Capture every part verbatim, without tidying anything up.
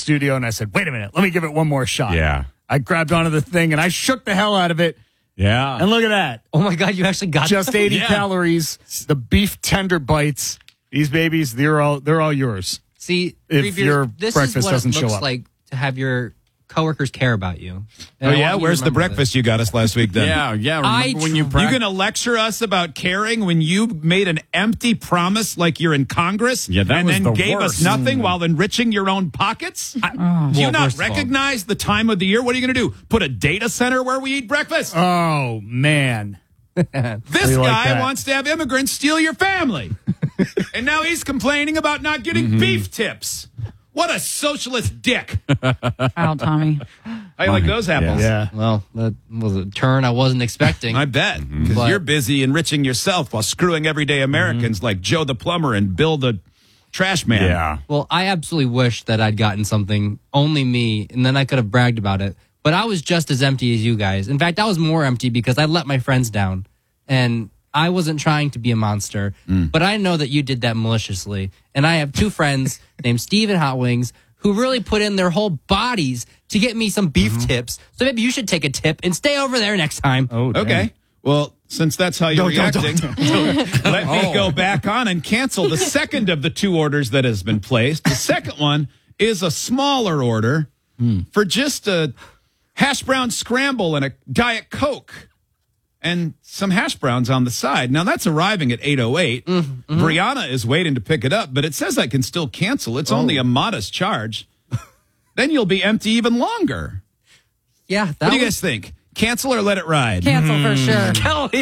studio, and I said, wait a minute, let me give it one more shot. Yeah. I grabbed onto the thing, and I shook the hell out of it. Yeah. And look at that. Oh, my God, you actually got Just them? eighty Yeah. calories. The beef tender bites. These babies, they're all they're all yours. See, If Three Beers, your this breakfast is what doesn't it show looks up. like to have your coworkers care about you. And Oh, I yeah? want you to Where's the remember breakfast this. you got us last week then? Yeah, yeah. Remember I when you tr- You prac- going to lecture us about caring when you made an empty promise like you're in Congress? Yeah, that and was then the gave worst. us nothing while enriching your own pockets? Do you Well, not first of all- recognize the time of the year? What are you going to do? Put a data center where we eat breakfast? Oh, man. this you like guy that? wants to have immigrants steal your family. And now he's complaining about not getting Mm-hmm. beef tips. What a socialist dick. Wow, Tommy. How you like those apples? Yeah. Well, that was a turn I wasn't expecting. I bet. Because But- you're busy enriching yourself while screwing everyday Americans like Joe the plumber and Bill the trash man. Yeah. Well, I absolutely wish that I'd gotten something, only me, and then I could have bragged about it. But I was just as empty as you guys. In fact, I was more empty because I let my friends down. And I wasn't trying to be a monster. But I know that you did that maliciously. And I have two friends named Steve and Hot Wings who really put in their whole bodies to get me some beef tips. So maybe you should take a tip and stay over there next time. Oh, dang. Okay. Well, since that's how you're Don't- don't- reacting, let me go back on and cancel the second of the two orders that has been placed. The second one is a smaller order for just a hash brown scramble and a Diet Coke and some hash browns on the side. Now, that's arriving at eight oh eight. Brianna is waiting to pick it up, but it says I can still cancel. It's only a modest charge. Then you'll be empty even longer. Yeah, that What do you was- guys think? Cancel or let it ride? Cancel for sure. Kelly.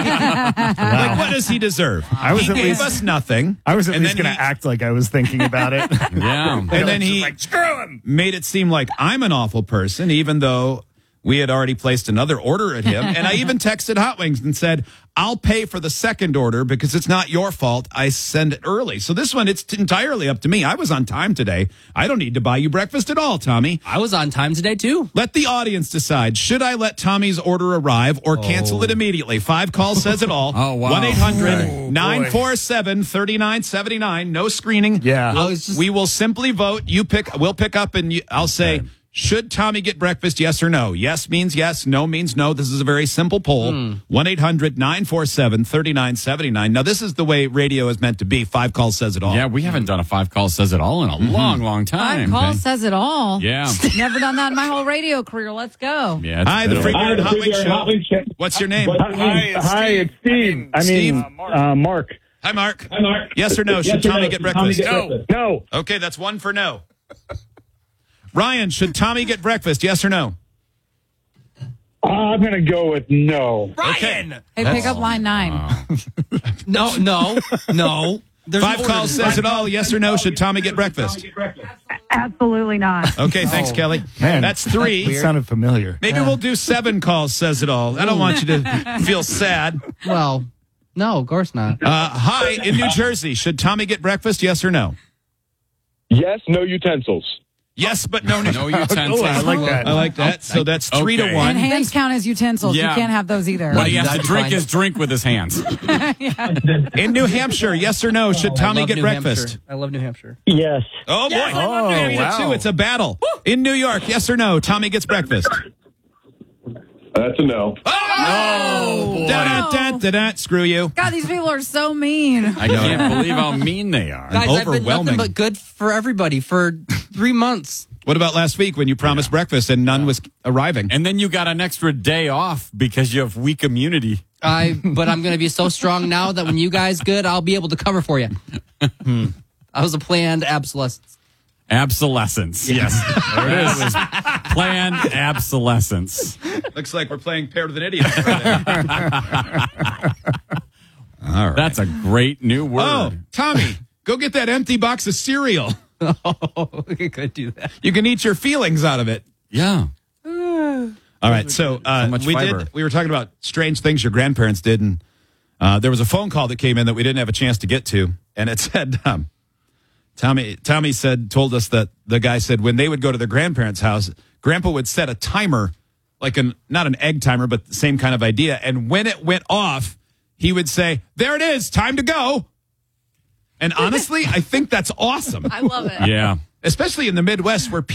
Like, what does he deserve? I was he at gave least- us nothing. I was at and least then going to he- act like I was thinking about it. Yeah. And then he like, screw him. made it seem like I'm an awful person, even though we had already placed another order at him. And I even texted Hot Wings and said, I'll pay for the second order because it's not your fault. I send it early. So this one, it's entirely up to me. I was on time today. I don't need to buy you breakfast at all, Tommy. I was on time today, too. Let the audience decide. Should I let Tommy's order arrive or cancel it immediately? Five calls says it all. Oh, wow. one eight hundred Oh, nine four seven three nine seven nine. No screening. Yeah. We'll- I was just- we will simply vote. You pick. We'll pick up and you, I'll say, should Tommy get breakfast? Yes or no? Yes means yes. No means no. This is a very simple poll. one eight hundred nine four seven three nine seven nine. Now, this is the way radio is meant to be. Five calls says it all. Yeah, we haven't done a five call says it all in a long, long time. Five calls says it all. Yeah. Never done that in my whole radio career. Let's go. Yeah. it's Hi, the better. Free Beer and Hot Free Wings Beer and Hot Show. Wings Show. What's your name? Hi, hi, it's Steve. I mean, Steve? uh, Mark. Hi, Mark. Hi, Mark. Yes or no? Yes Should or Tommy no? get Should Tommy breakfast? get No. breakfast? No. Okay, that's one for no. Ryan, should Tommy get breakfast? Yes or no? Uh, I'm going to go with no. Ryan! Hey, pick up line nine. No, no, no. There's Five no calls order. says it all. Yes or no? Should Tommy get breakfast? Absolutely not. Okay, thanks, Kelly. Man, That's three. It sounded familiar. Maybe we'll do seven calls says it all. I don't want you to feel sad. Well, no, of course not. Uh, hi, in New Jersey, should Tommy get breakfast? Yes or no? Yes, no utensils. Yes, but no. No utensils. Oh, I like that. I like that. So that's three Okay. to one. And hands count as utensils. Yeah. You can't have those either. What he has to That's drink fine. is drink with his hands. In New Hampshire, yes or no? Should I Tommy love get New breakfast? Hampshire. I love New Hampshire. Yes. Oh, boy. Oh, Three to wow. two. It's a battle. In New York, yes or no? Tommy gets breakfast. That's a no. Oh, da, da, da, da. Screw you. God, these people are so mean. I can't believe how mean they are. Guys, I've been Overwhelming. nothing but good for everybody for three months. What about last week when you promised breakfast and none was arriving? And then you got an extra day off because you have weak immunity. I, but I'm going to be so strong now that when you guys good, I'll be able to cover for you. That was a planned obsolescence. Obsolescence. Yes. There it is. It was planned obsolescence. Looks like we're playing paired with an idiot. All right. That's a great new word. Oh, Tommy, go get that empty box of cereal. Oh, we could do that. You can eat your feelings out of it. Yeah. All right, so, uh, So much we fiber. did. We were talking about strange things your grandparents did, and uh, there was a phone call that came in that we didn't have a chance to get to, and it said, um, Tommy, Tommy said, told us that the guy said when they would go to their grandparents' house, Grandpa would set a timer, like an not an egg timer, but the same kind of idea, and when it went off, he would say, "There it is, time to go." And honestly, I think that's awesome, I love it. Yeah. especially in the Midwest where people